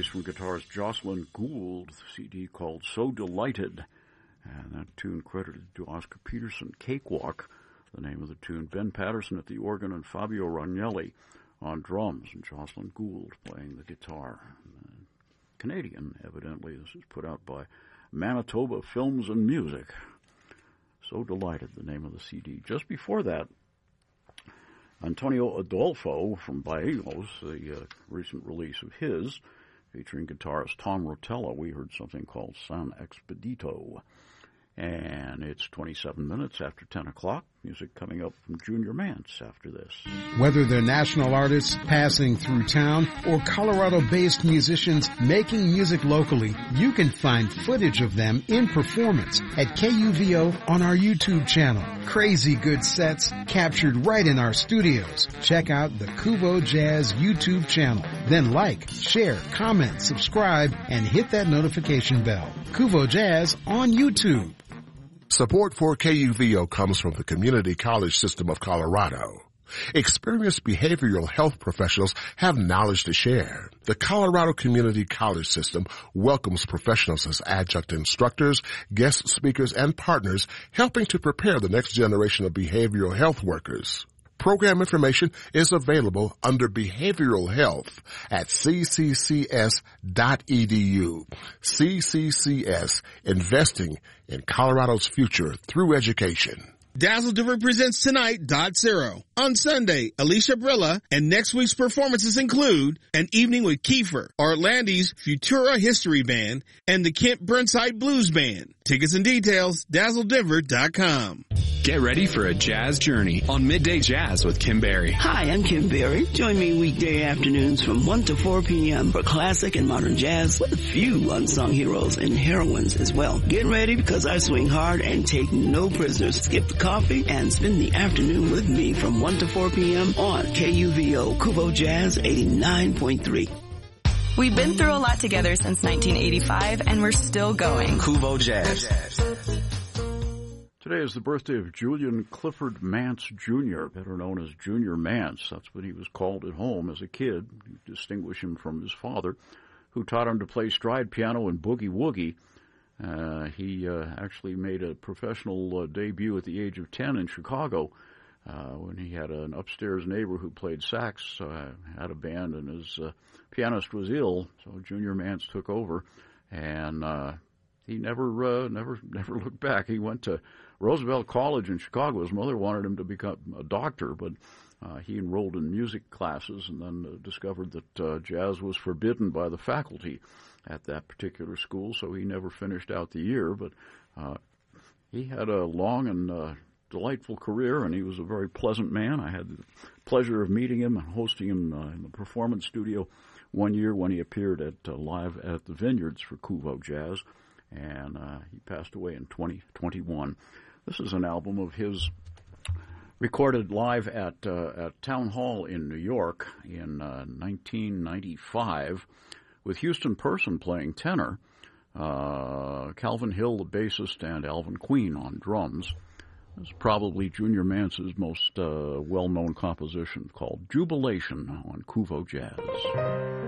release from guitarist Jocelyn Gould, the CD called So Delighted, and that tune credited to Oscar Peterson. Cakewalk, the name of the tune. Ben Patterson at the organ and Fabio Ragnelli on drums, and Jocelyn Gould playing the guitar. Canadian, evidently. This is put out by Manitoba Films and Music. So Delighted, the name of the CD. Just before that, Antonio Adolfo from Baegos, the recent release of his, featuring guitarist Tom Rotella. We heard something called San Expedito. And it's 27 minutes after 10 o'clock. Music coming up from Junior Mance after this. Whether they're national artists passing through town or Colorado-based musicians making music locally, you can find footage of them in performance at KUVO on our YouTube channel. Crazy good sets captured right in our studios. Check out the Kuvo Jazz YouTube channel. Then like, share, comment, subscribe, and hit that notification bell. Kuvo Jazz on YouTube. Support for KUVO comes from the Community College System of Colorado. Experienced behavioral health professionals have knowledge to share. The Colorado Community College System welcomes professionals as adjunct instructors, guest speakers, and partners, helping to prepare the next generation of behavioral health workers. Program information is available under Behavioral Health at cccs.edu. CCCS, investing in Colorado's future through education. Dazzle Denver presents tonight .0. On Sunday, Alicia Brilla, and next week's performances include An Evening with Kiefer, Orlandi's Futura History Band, and the Kent Burnside Blues Band. Tickets and details, dazzledenver.com. Get ready for a jazz journey on Midday Jazz with Kim Berry. Hi, I'm Kim Berry. Join me weekday afternoons from 1 to 4 p.m. for classic and modern jazz with a few unsung heroes and heroines as well. Get ready because I swing hard and take no prisoners. Skip the coffee and spend the afternoon with me from 1 to 4 p.m. on KUVO Kuvo Jazz 89.3. We've been through a lot together since 1985, and we're still going. Kuvo Jazz. Today is the birthday of Julian Clifford Mance Jr., better known as Junior Mance. That's what he was called at home as a kid. You distinguish him from his father, who taught him to play stride piano and boogie woogie. He actually made a professional debut at the age of 10 in Chicago when he had an upstairs neighbor who played sax, had a band, and his pianist was ill, so Junior Mance took over, and he never looked back. He went to Roosevelt College in Chicago. His mother wanted him to become a doctor, but he enrolled in music classes and then discovered that jazz was forbidden by the faculty at that particular school, so he never finished out the year. But he had a long and delightful career, and he was a very pleasant man. I had the pleasure of meeting him and hosting him in the performance studio one year when he appeared at live at the Vineyards for Kuvo Jazz, and he passed away in 2021. This is an album of his recorded live at Town Hall in New York in 1995 with Houston Person playing tenor, Calvin Hill, the bassist, and Alvin Queen on drums. It's probably Junior Mance's most well-known composition called Jubilation on Kuvo Jazz.